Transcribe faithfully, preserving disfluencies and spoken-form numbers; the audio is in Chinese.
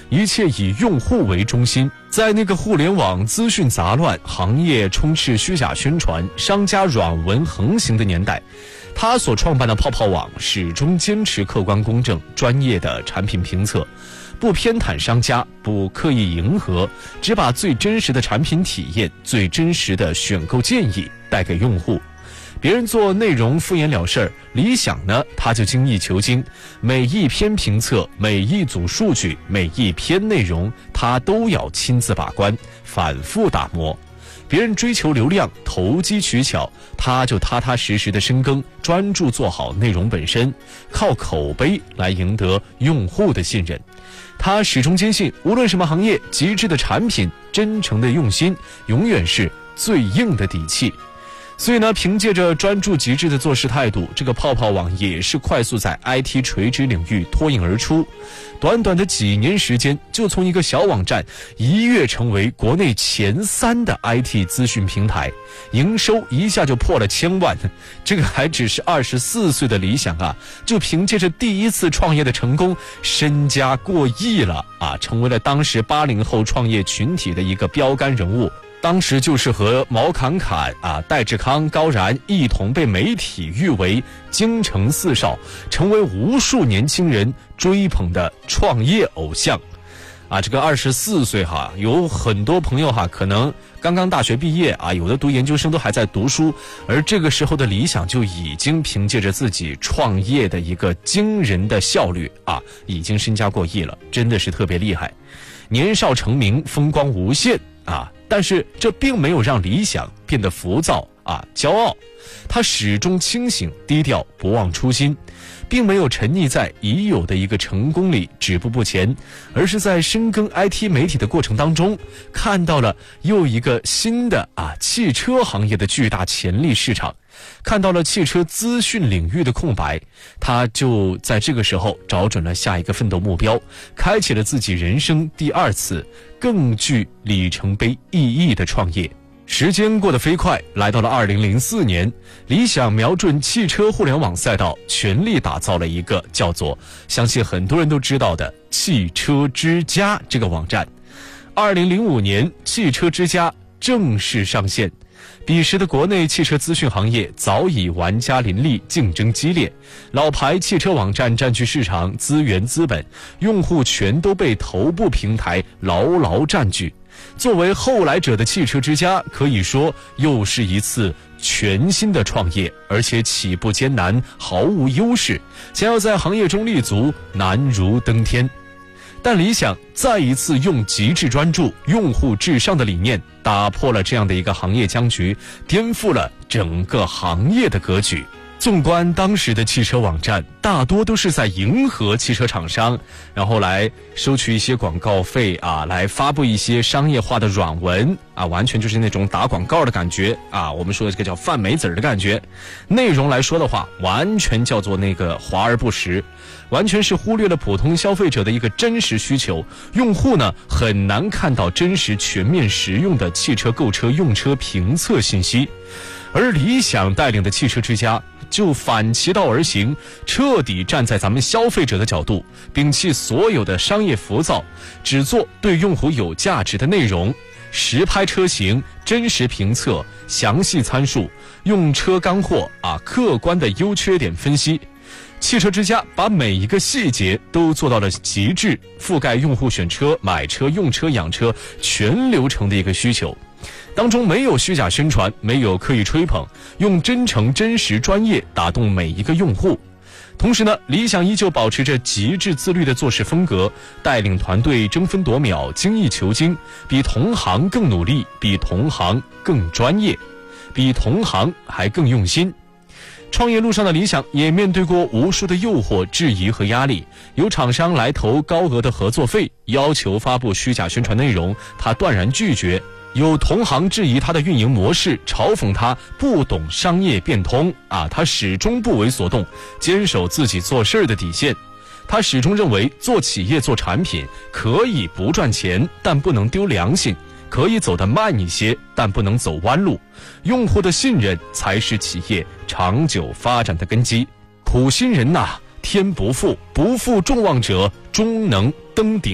一切以用户为中心。在那个互联网资讯杂乱、行业充斥虚假宣传、商家软文横行的年代，他所创办的泡泡网始终坚持客观公正、专业的产品评测，不偏袒商家，不刻意迎合，只把最真实的产品体验、最真实的选购建议带给用户。别人做内容敷衍了事儿，理想呢，他就精益求精，每一篇评测、每一组数据、每一篇内容，他都要亲自把关，反复打磨。别人追求流量、投机取巧，他就踏踏实实的深耕，专注做好内容本身，靠口碑来赢得用户的信任。他始终坚信，无论什么行业，极致的产品、真诚的用心，永远是最硬的底气。所以呢，凭借着专注极致的做事态度，这个泡泡网也是快速在 I T 垂直领域脱颖而出。短短的几年时间，就从一个小网站一跃成为国内前三的 I T 资讯平台，营收一下就破了千万。这个还只是二十四岁的理想啊，就凭借着第一次创业的成功，身家过亿了啊，成为了当时八零后创业群体的一个标杆人物。当时就是和毛侃侃啊、戴志康、高燃一同被媒体誉为京城四少，成为无数年轻人追捧的创业偶像。啊，这个二十四岁哈，有很多朋友哈，可能刚刚大学毕业啊，有的读研究生都还在读书，而这个时候的理想就已经凭借着自己创业的一个惊人的效率啊，已经身家过亿了，真的是特别厉害。年少成名，风光无限啊！但是这并没有让理想变得浮躁啊、骄傲，他始终清醒低调，不忘初心，并没有沉溺在已有的一个成功里止步不前，而是在深耕 I T 媒体的过程当中，看到了又一个新的啊汽车行业的巨大潜力市场，看到了汽车资讯领域的空白，他就在这个时候找准了下一个奋斗目标，开启了自己人生第二次更具里程碑意义的创业。时间过得飞快，来到了二零零四年，理想瞄准汽车互联网赛道，全力打造了一个叫做相信很多人都知道的汽车之家这个网站。二零零五年，汽车之家正式上线。彼时的国内汽车资讯行业早已玩家林立，竞争激烈，老牌汽车网站占据市场，资源资本，用户全都被头部平台牢牢占据。作为后来者的汽车之家，可以说又是一次全新的创业，而且起步艰难，毫无优势，想要在行业中立足，难如登天。但理想再一次用极致专注、用户至上的理念，打破了这样的一个行业僵局，颠覆了整个行业的格局。纵观当时的汽车网站，大多都是在迎合汽车厂商，然后来收取一些广告费啊，来发布一些商业化的软文啊，完全就是那种打广告的感觉啊。我们说的这个叫贩梅子的感觉。内容来说的话，完全叫做那个华而不实，完全是忽略了普通消费者的一个真实需求。用户呢很难看到真实、全面、实用的汽车购车用车评测信息。而理想带领的汽车之家就反其道而行，彻底站在咱们消费者的角度，摒弃所有的商业浮躁，只做对用户有价值的内容，实拍车型，真实评测，详细参数，用车干货啊，客观的优缺点分析。汽车之家把每一个细节都做到了极致，覆盖用户选车、买车、用车、养车全流程的一个需求。当中没有虚假宣传，没有刻意吹捧，用真诚、真实、专业打动每一个用户。同时呢，理想依旧保持着极致自律的做事风格，带领团队争分夺秒、精益求精，比同行更努力，比同行更专业，比同行还更用心。创业路上的理想也面对过无数的诱惑、质疑和压力，有厂商来投高额的合作费，要求发布虚假宣传内容，他断然拒绝。有同行质疑他的运营模式，嘲讽他不懂商业变通啊，他始终不为所动，坚守自己做事的底线。他始终认为做企业做产品可以不赚钱，但不能丢良心，可以走得慢一些，但不能走弯路。用户的信任才是企业长久发展的根基。苦心人呐、啊，天不负，不负众望者终能登顶。